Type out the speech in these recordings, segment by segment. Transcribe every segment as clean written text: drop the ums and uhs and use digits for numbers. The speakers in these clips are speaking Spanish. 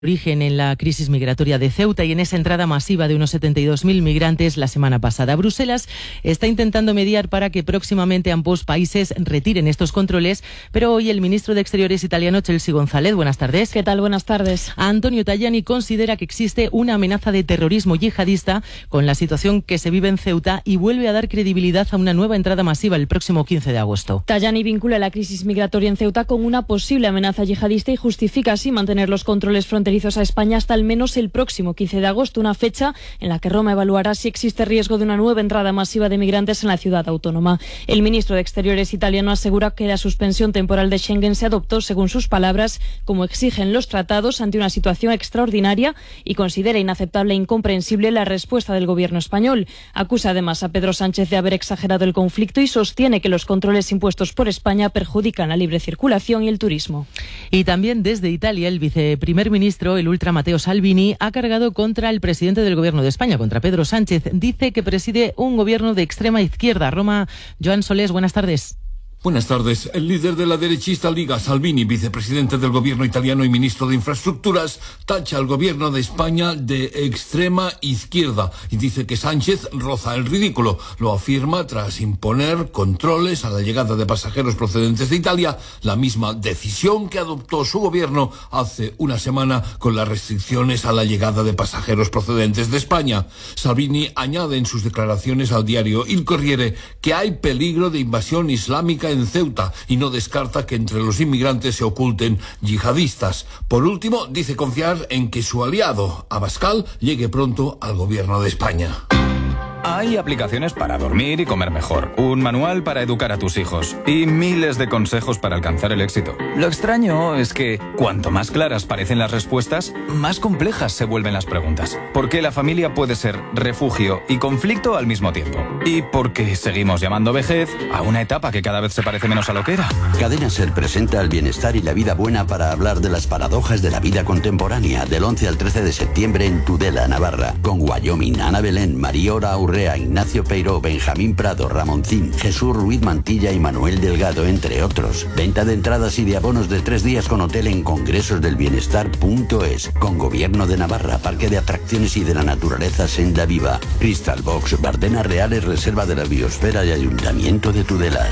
origen en la crisis migratoria de Ceuta y en esa entrada masiva de unos 72.000 migrantes la semana pasada. Bruselas está intentando mediar para que próximamente ambos países retiren estos controles, pero hoy el ministro de Exteriores italiano, Chelsea González, buenas tardes. ¿Qué tal? Buenas tardes. Antonio Tajani considera que existe una amenaza de terrorismo yihadista con la situación que se vive en Ceuta y vuelve a dar credibilidad a una nueva entrada masiva el próximo 15 de agosto. Tajani vincula la crisis migratoria en Ceuta con una posible amenaza yihadista y justifica así mantener los controles fronterizos a España hasta al menos el próximo 15 de agosto, una fecha en la que Roma evaluará si existe riesgo de una nueva entrada masiva de migrantes en la ciudad autónoma. El ministro de Exteriores italiano asegura que la suspensión temporal de Schengen se adoptó, según sus palabras, como exigen los tratados ante una situación extraordinaria y considera inaceptable e incomprensible la respuesta del gobierno español. Acusa además a Pedro Sánchez de haber exagerado el conflicto y sostiene que los controles impuestos por España perjudican la libre circulación y el turismo. Y también desde Italia, el viceprimer ministro, el ultra Matteo Salvini, ha cargado contra el presidente del gobierno de España, contra Pedro Sánchez. Dice que preside un gobierno de extrema izquierda. Roma, Joan Solés, buenas tardes. Buenas tardes. El líder de la derechista Liga, Salvini, vicepresidente del gobierno italiano y ministro de Infraestructuras, tacha al gobierno de España de extrema izquierda y dice que Sánchez roza el ridículo. Lo afirma tras imponer controles a la llegada de pasajeros procedentes de Italia, la misma decisión que adoptó su gobierno hace una semana con las restricciones a la llegada de pasajeros procedentes de España. Salvini añade en sus declaraciones al diario Il Corriere que hay peligro de invasión islámica en Ceuta y no descarta que entre los inmigrantes se oculten yihadistas. Por último, dice confiar en que su aliado, Abascal, llegue pronto al gobierno de España. Hay aplicaciones para dormir y comer mejor, un manual para educar a tus hijos y miles de consejos para alcanzar el éxito. Lo extraño es que cuanto más claras parecen las respuestas, más complejas se vuelven las preguntas. Porque la familia puede ser refugio y conflicto al mismo tiempo. Y porque seguimos llamando vejez a una etapa que cada vez se parece menos a lo que era. Cadena Ser presenta el bienestar y la vida buena para hablar de las paradojas de la vida contemporánea del 11 al 13 de septiembre en Tudela, Navarra, con Wyoming, Ana Belén, Mariora Urrea, Ignacio Peiró, Benjamín Prado, Ramoncín, Jesús Ruiz Mantilla y Manuel Delgado, entre otros. Venta de entradas y de abonos de 3 días con hotel en congresosdelbienestar.es. Con Gobierno de Navarra, Parque de Atracciones y de la Naturaleza Senda Viva, Crystal Box, Bardenas Reales, Reserva de la Biosfera y Ayuntamiento de Tudela.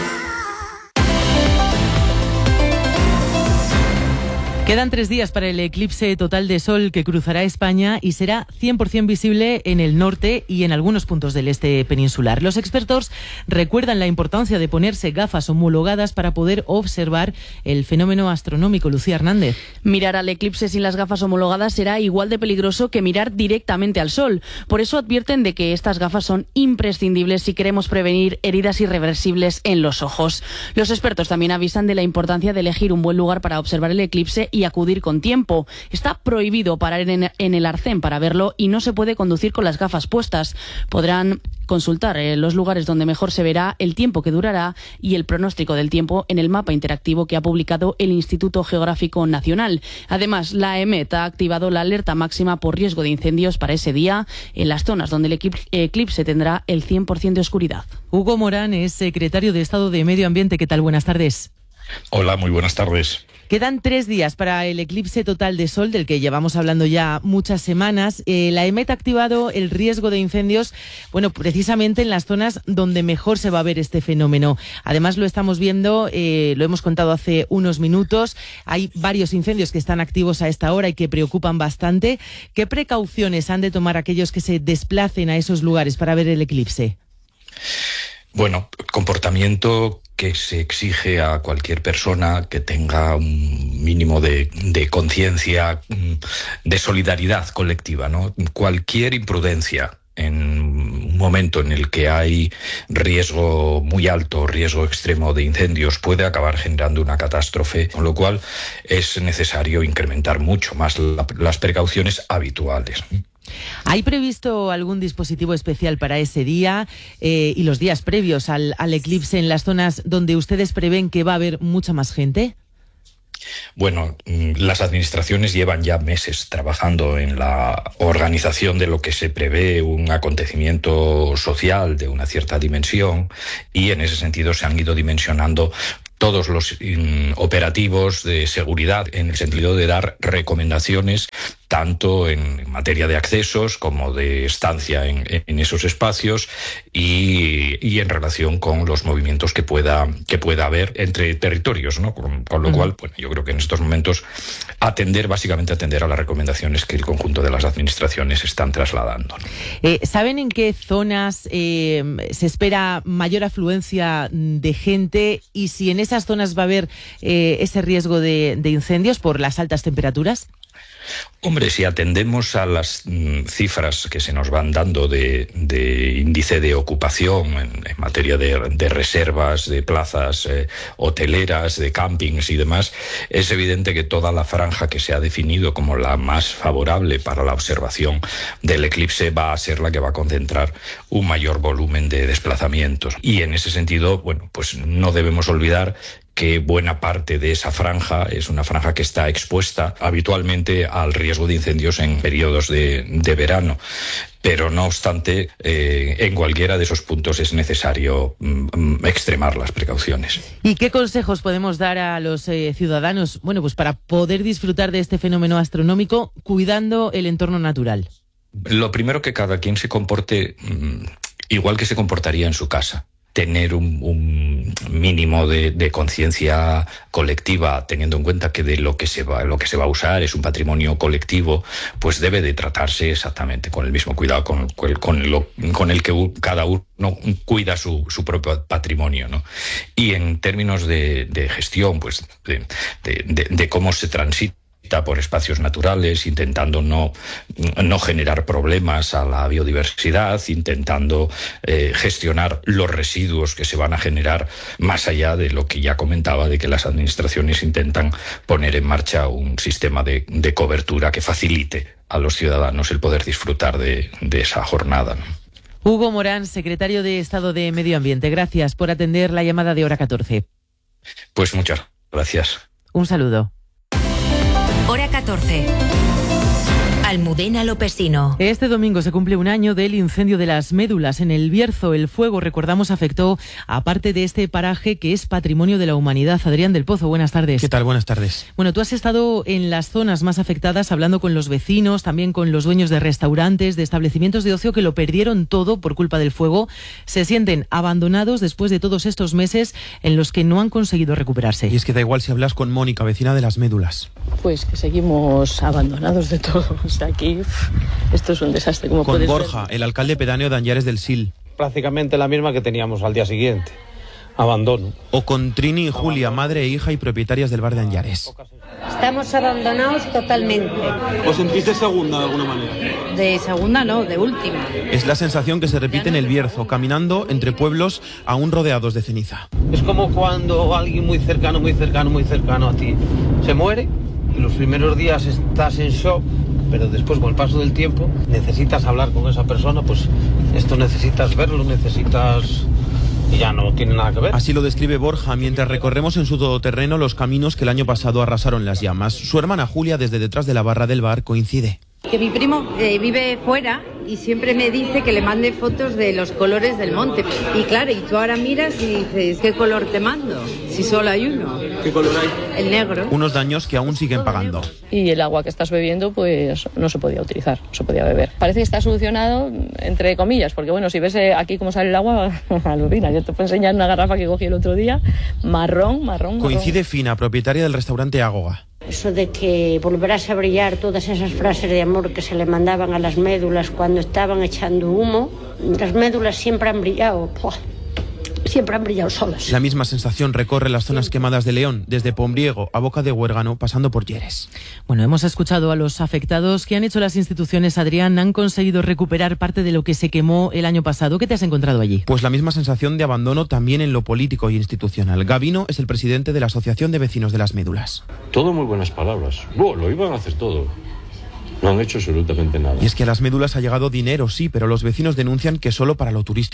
Quedan 3 días para el eclipse total de sol que cruzará España y será 100% visible en el norte y en algunos puntos del este peninsular. Los expertos recuerdan la importancia de ponerse gafas homologadas para poder observar el fenómeno astronómico. Lucía Hernández. Mirar al eclipse sin las gafas homologadas será igual de peligroso que mirar directamente al sol. Por eso advierten de que estas gafas son imprescindibles si queremos prevenir heridas irreversibles en los ojos. Los expertos también avisan de la importancia de elegir un buen lugar para observar el eclipse y acudir con tiempo. Está prohibido parar en el arcén para verlo y no se puede conducir con las gafas puestas. Podrán consultar los lugares donde mejor se verá, el tiempo que durará y el pronóstico del tiempo en el mapa interactivo que ha publicado el Instituto Geográfico Nacional. Además, la EMET ha activado la alerta máxima por riesgo de incendios para ese día en las zonas donde el eclipse tendrá el 100% de oscuridad. Hugo Morán es secretario de Estado de Medio Ambiente. ¿Qué tal? Buenas tardes. Hola, muy buenas tardes. Quedan 3 días para el eclipse total de sol, del que llevamos hablando ya muchas semanas. La EMET ha activado el riesgo de incendios, precisamente en las zonas donde mejor se va a ver este fenómeno. Además, lo estamos viendo, lo hemos contado hace unos minutos. Hay varios incendios que están activos a esta hora y que preocupan bastante. ¿Qué precauciones han de tomar aquellos que se desplacen a esos lugares para ver el eclipse? Bueno, comportamiento que se exige a cualquier persona que tenga un mínimo de conciencia, de solidaridad colectiva, ¿no? Cualquier imprudencia en un momento en el que hay riesgo muy alto, riesgo extremo de incendios, puede acabar generando una catástrofe, con lo cual es necesario incrementar mucho más las precauciones habituales. ¿Hay previsto algún dispositivo especial para ese día y los días previos al eclipse en las zonas donde ustedes prevén que va a haber mucha más gente? Bueno, las administraciones llevan ya meses trabajando en la organización de lo que se prevé un acontecimiento social de una cierta dimensión y en ese sentido se han ido dimensionando todos los operativos de seguridad en el sentido de dar recomendaciones tanto en materia de accesos como de estancia en esos espacios y en relación con los movimientos que pueda haber entre territorios, ¿no? Con lo cual, bueno, yo creo que en estos momentos básicamente atender a las recomendaciones que el conjunto de las administraciones están trasladando. ¿Saben en qué zonas se espera mayor afluencia de gente y si en esas zonas va a haber ese riesgo de incendios por las altas temperaturas? Hombre, si atendemos a las cifras que se nos van dando de índice de ocupación en materia de reservas, de plazas hoteleras, de campings y demás, es evidente que toda la franja que se ha definido como la más favorable para la observación del eclipse va a ser la que va a concentrar un mayor volumen de desplazamientos. Y en ese sentido, bueno, pues no debemos olvidar que buena parte de esa franja es una franja que está expuesta habitualmente al riesgo de incendios en periodos de verano. Pero no obstante, en cualquiera de esos puntos es necesario extremar las precauciones. ¿Y qué consejos podemos dar a los ciudadanos, bueno, pues para poder disfrutar de este fenómeno astronómico cuidando el entorno natural? Lo primero, que cada quien se comporte igual que se comportaría en su casa. Tener un mínimo de conciencia colectiva, teniendo en cuenta que de lo que se va a usar es un patrimonio colectivo, pues debe de tratarse exactamente con el mismo cuidado con el que cada uno cuida su propio patrimonio, ¿no? Y en términos de gestión, pues de cómo se transita por espacios naturales, intentando no generar problemas a la biodiversidad, intentando gestionar los residuos que se van a generar, más allá de lo que ya comentaba, de que las administraciones intentan poner en marcha un sistema de cobertura que facilite a los ciudadanos el poder disfrutar de esa jornada, ¿no? Hugo Morán, secretario de Estado de Medio Ambiente, gracias por atender la llamada de Hora 14. Pues muchas gracias. Un saludo. Hora 14. Almudena Lopesino. Este domingo se cumple un año del incendio de las médulas en el Bierzo. El fuego, recordamos, afectó a parte de este paraje que es patrimonio de la humanidad. Adrián del Pozo, buenas tardes. ¿Qué tal? Buenas tardes. Bueno, tú has estado en las zonas más afectadas hablando con los vecinos, también con los dueños de restaurantes, de establecimientos de ocio que lo perdieron todo por culpa del fuego. Se sienten abandonados después de todos estos meses en los que no han conseguido recuperarse. Y es que da igual si hablas con Mónica, vecina de las médulas. Pues que seguimos abandonados de todo. O sea, aquí esto es un desastre. Como con puedes Borja, ver. El alcalde pedáneo de Anllares del Sil. Prácticamente la misma que teníamos al día siguiente. Abandono. O con Trini y Julia, madre e hija y propietarias del bar de Anllares. Estamos abandonados totalmente. ¿Os sentiste segunda de alguna manera? De segunda no, de última. Es la sensación que se repite en el Bierzo, caminando entre pueblos aún rodeados de ceniza. Es como cuando alguien muy cercano a ti se muere y los primeros días estás en shock, pero después con el paso del tiempo necesitas hablar con esa persona, pues esto necesitas verlo, y ya no tiene nada que ver. Así lo describe Borja mientras recorremos en su todoterreno los caminos que el año pasado arrasaron las llamas. Su hermana Julia, desde detrás de la barra del bar, coincide. Que mi primo vive fuera y siempre me dice que le mande fotos de los colores del monte. Y claro, y tú ahora miras y dices, ¿qué color te mando? Si solo hay uno. ¿Qué color hay? El negro. Unos daños que aún siguen pagando. Y el agua que estás bebiendo, pues no se podía utilizar, no se podía beber. Parece que está solucionado, entre comillas, porque bueno, si ves aquí cómo sale el agua, alucina. Yo te puedo enseñar una garrafa que cogí el otro día, marrón. Coincide Fina, propietaria del restaurante Ágoga. Eso de que volverás a brillar, todas esas frases de amor que se le mandaban a las médulas cuando estaban echando humo, las médulas siempre han brillado, siempre han brillado solas. La misma sensación recorre las zonas quemadas de León, desde Pombriego a Boca de Huérgano, pasando por Lleres. Bueno, hemos escuchado a los afectados. ¿Qué han hecho las instituciones, Adrián? ¿Han conseguido recuperar parte de lo que se quemó el año pasado? ¿Qué te has encontrado allí? Pues la misma sensación de abandono también en lo político e institucional. Gavino es el presidente de la Asociación de Vecinos de las Médulas. Todo muy buenas palabras. Lo iban a hacer todo. No han hecho absolutamente nada. Y es que a las médulas ha llegado dinero, sí, pero los vecinos denuncian que solo para lo turístico.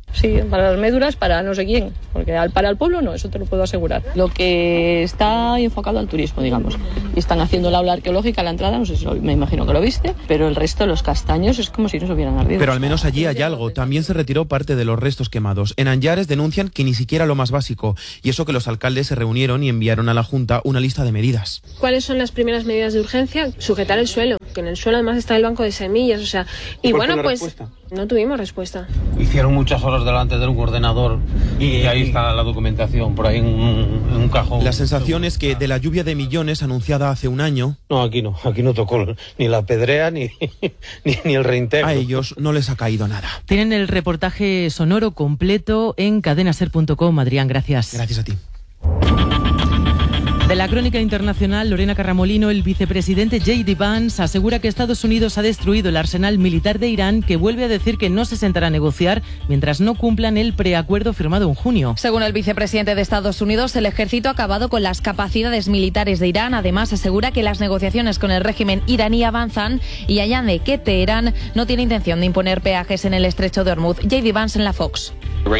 Sí, para las médulas, para no sé quién, porque para el pueblo no, eso te lo puedo asegurar. Lo que está enfocado al turismo, digamos, y están haciendo la ola arqueológica a la entrada, no sé si me imagino que lo viste, pero el resto de los castaños es como si no se hubieran ardido. Pero al menos allí hay algo, también se retiró parte de los restos quemados. En Anllares denuncian que ni siquiera lo más básico, y eso que los alcaldes se reunieron y enviaron a la Junta una lista de medidas. ¿Cuáles son las primeras medidas de urgencia? Sujetar el suelo, que en el suelo además está el banco de semillas, o sea, y bueno, pues respuesta? No tuvimos respuesta. Hicieron muchas horas delante de un ordenador y ahí está la documentación, por ahí en un cajón. La sensación es que de la lluvia de millones anunciada hace un año... No, aquí no tocó ni la pedrea ni el reintegro. A ellos no les ha caído nada. Tienen el reportaje sonoro completo en cadenaser.com. Adrián, gracias. Gracias a ti. De la crónica internacional, Lorena Carramolino, el vicepresidente J.D. Vance asegura que Estados Unidos ha destruido el arsenal militar de Irán, que vuelve a decir que no se sentará a negociar mientras no cumplan el preacuerdo firmado en junio. Según el vicepresidente de Estados Unidos, el ejército ha acabado con las capacidades militares de Irán. Además, asegura que las negociaciones con el régimen iraní avanzan y añade que Teherán no tiene intención de imponer peajes en el estrecho de Hormuz. J.D. Vance en la Fox.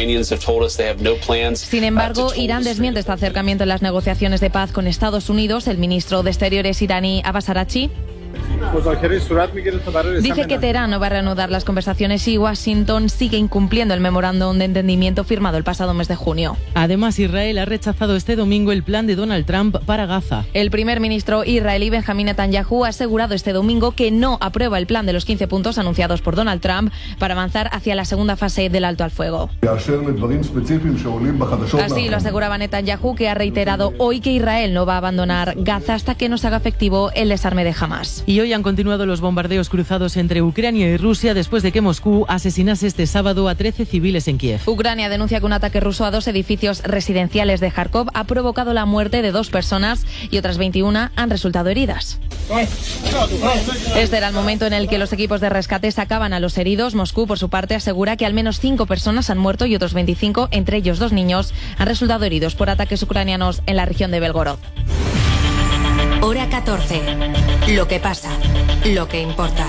Sin embargo, Irán desmiente este acercamiento en las negociaciones de paz con Estados Unidos. El ministro de Exteriores iraní, Abbas Araghchi, dice que Teherán no va a reanudar las conversaciones y Washington sigue incumpliendo el memorándum de entendimiento firmado el pasado mes de junio. Además, Israel ha rechazado este domingo el plan de Donald Trump para Gaza. El primer ministro israelí Benjamín Netanyahu ha asegurado este domingo que no aprueba el plan de los 15 puntos anunciados por Donald Trump para avanzar hacia la segunda fase del alto al fuego. Así lo aseguraba Netanyahu, que ha reiterado hoy que Israel no va a abandonar Gaza hasta que no se haga efectivo el desarme de Hamas. Y hoy han continuado los bombardeos cruzados entre Ucrania y Rusia después de que Moscú asesinase este sábado a 13 civiles en Kiev. Ucrania denuncia que un ataque ruso a 2 edificios residenciales de Kharkov ha provocado la muerte de 2 personas y otras 21 han resultado heridas. Este era el momento en el que los equipos de rescate sacaban a los heridos. Moscú, por su parte, asegura que al menos 5 personas han muerto y otros 25, entre ellos 2 niños, han resultado heridos por ataques ucranianos en la región de Belgorod. Hora 14. Lo que pasa, lo que importa.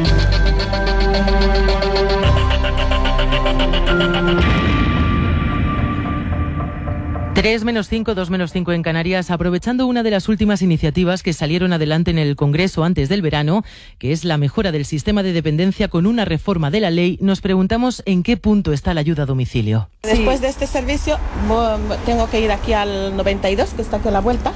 Tres menos 5, 2 menos 5 en Canarias, aprovechando una de las últimas iniciativas que salieron adelante en el Congreso antes del verano, que es la mejora del sistema de dependencia con una reforma de la ley, nos preguntamos en qué punto está la ayuda a domicilio. Después de este servicio tengo que ir aquí al 92, que está aquí a la vuelta,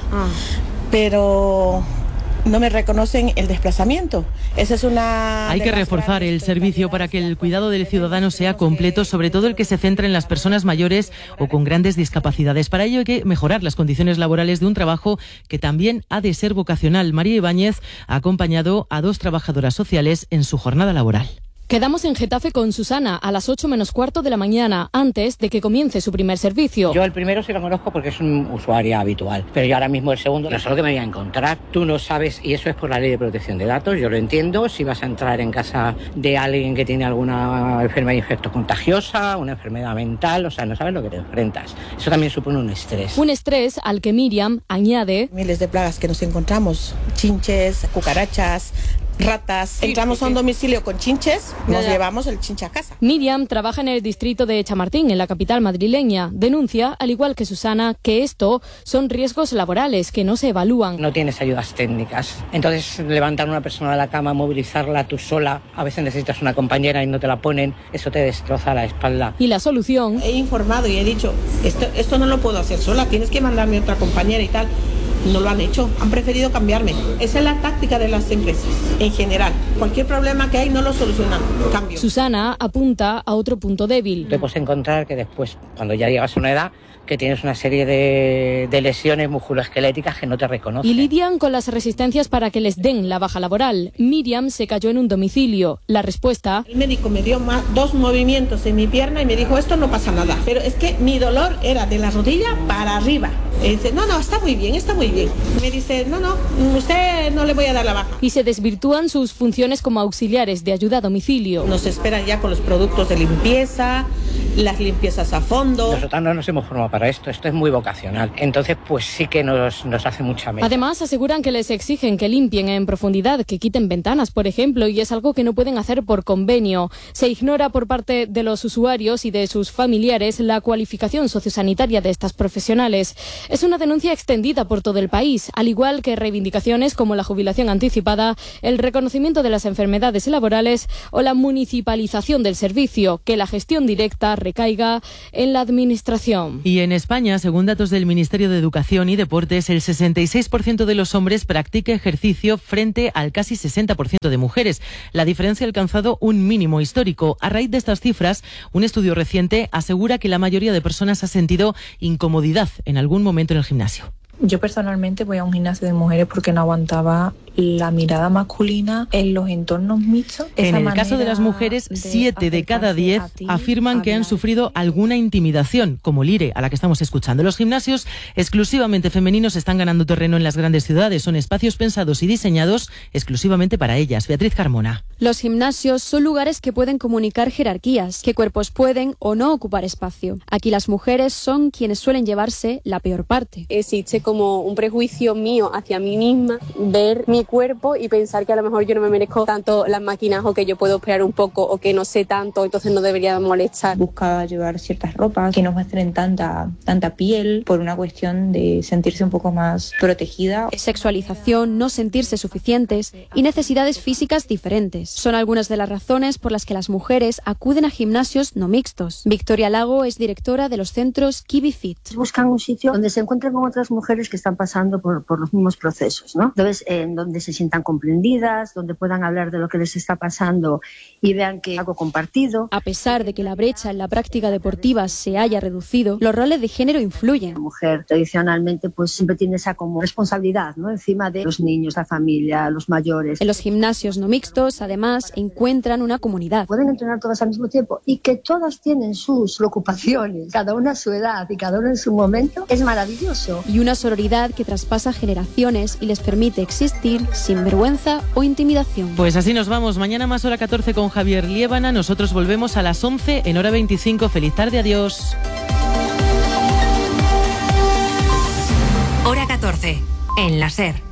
pero no me reconocen el desplazamiento. Esa es una... Hay que reforzar el servicio para que el cuidado del ciudadano sea completo, sobre todo el que se centra en las personas mayores o con grandes discapacidades. Para ello hay que mejorar las condiciones laborales de un trabajo que también ha de ser vocacional. María Ibáñez ha acompañado a 2 trabajadoras sociales en su jornada laboral. Quedamos en Getafe con Susana a las 8 menos cuarto de la mañana, antes de que comience su primer servicio. Yo el primero sí lo conozco porque es un usuario habitual, pero yo ahora mismo el segundo no sé lo que me voy a encontrar. Tú no sabes, y eso es por la ley de protección de datos, yo lo entiendo, si vas a entrar en casa de alguien que tiene alguna enfermedad infectocontagiosa, una enfermedad mental, o sea, no sabes lo que te enfrentas. Eso también supone un estrés. Un estrés al que Miriam añade... Miles de plagas que nos encontramos, chinches, cucarachas, ratas. Entramos a un domicilio con chinches, nos llevamos el chinche a casa. Miriam trabaja en el distrito de Chamartín, en la capital madrileña. Denuncia, al igual que Susana, que esto son riesgos laborales que no se evalúan. No tienes ayudas técnicas. Entonces, levantar a una persona de la cama, movilizarla tú sola, a veces necesitas una compañera y no te la ponen, eso te destroza la espalda. Y la solución... He informado y he dicho, esto no lo puedo hacer sola, tienes que mandarme otra compañera y tal. No lo han hecho, han preferido cambiarme. Esa es la táctica de las empresas, en general. Cualquier problema que hay no lo solucionan, cambio. Susana apunta a otro punto débil. Te puedes encontrar que después, cuando ya llegas a una edad, que tienes una serie de lesiones musculoesqueléticas que no te reconocen. Y lidian con las resistencias para que les den la baja laboral. Miriam se cayó en un domicilio. La respuesta... El médico me dio 2 movimientos en mi pierna y me dijo, esto no pasa nada. Pero es que mi dolor era de la rodilla para arriba. Y dice, no, está muy bien, está muy bien. Me dice, no, usted no le voy a dar la baja. Y se desvirtúan sus funciones como auxiliares de ayuda a domicilio. Nos esperan ya con los productos de limpieza, las limpiezas a fondo. Nosotros no nos hemos formado para esto es muy vocacional. Entonces, pues sí que nos hace mucha media. Además, aseguran que les exigen que limpien en profundidad, que quiten ventanas, por ejemplo, y es algo que no pueden hacer por convenio. Se ignora por parte de los usuarios y de sus familiares la cualificación sociosanitaria de estas profesionales. Es una denuncia extendida por todo el país, al igual que reivindicaciones como la jubilación anticipada, el reconocimiento de las enfermedades laborales o la municipalización del servicio, que la gestión directa recaiga en la administración. Y en España, según datos del Ministerio de Educación y Deportes, el 66% de los hombres practica ejercicio frente al casi 60% de mujeres. La diferencia ha alcanzado un mínimo histórico. A raíz de estas cifras, un estudio reciente asegura que la mayoría de personas ha sentido incomodidad en algún momento en el gimnasio. Yo personalmente voy a un gimnasio de mujeres porque no aguantaba la mirada masculina en los entornos mixtos. En el caso de las mujeres, 7 de cada 10 afirman que han sufrido alguna intimidación, como Lire, a la que estamos escuchando. Los gimnasios exclusivamente femeninos están ganando terreno en las grandes ciudades. Son espacios pensados y diseñados exclusivamente para ellas. Beatriz Carmona. Los gimnasios son lugares que pueden comunicar jerarquías, qué cuerpos pueden o no ocupar espacio. Aquí las mujeres son quienes suelen llevarse la peor parte. Existe como un prejuicio mío hacia mí misma, ver mi cuerpo y pensar que a lo mejor yo no me merezco tanto las máquinas o que yo puedo operar un poco o que no sé tanto, entonces no debería molestar. Busca llevar ciertas ropas que no muestren tanta piel por una cuestión de sentirse un poco más protegida. Sexualización, no sentirse suficientes y necesidades físicas diferentes son algunas de las razones por las que las mujeres acuden a gimnasios no mixtos. Victoria Lago es directora de los centros Kiwi Fit. Buscan un sitio donde se encuentren con otras mujeres que están pasando por los mismos procesos, ¿no? Entonces, donde se sientan comprendidas, donde puedan hablar de lo que les está pasando y vean que es algo compartido. A pesar de que la brecha en la práctica deportiva se haya reducido, los roles de género influyen. La mujer tradicionalmente pues siempre tiene esa como responsabilidad, ¿no? Encima de los niños, la familia, los mayores. En los gimnasios no mixtos, además, encuentran una comunidad. Pueden entrenar todas al mismo tiempo y que todas tienen sus preocupaciones, cada una a su edad y cada una en su momento, es maravilloso. Y una sororidad que traspasa generaciones y les permite existir sin vergüenza o intimidación. Pues así nos vamos. Mañana más hora 14 con Javier Liébana. Nosotros volvemos a las 11 en hora 25. Feliz tarde, adiós. Hora 14 en la SER.